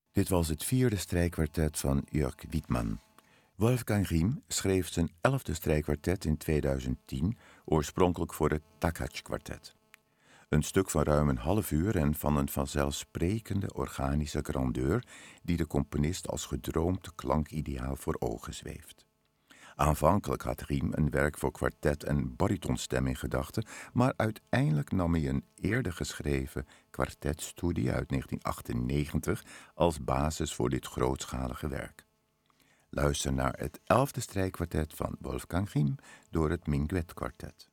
Dit was het 4e strijkkwartet van Jörg Wiedmann. Wolfgang Riem schreef zijn 11e strijkkwartet in 2010, oorspronkelijk voor het Takacs-kwartet. Een stuk van ruim een half uur en van een vanzelfsprekende organische grandeur die de componist als gedroomd klankideaal voor ogen zweeft. Aanvankelijk had Riem een werk voor kwartet en baritonstem in gedachten, maar uiteindelijk nam hij een eerder geschreven kwartetstudie uit 1998 als basis voor dit grootschalige werk. Luister naar het 11e strijkkwartet van Wolfgang Riem door het Minguet Kwartet.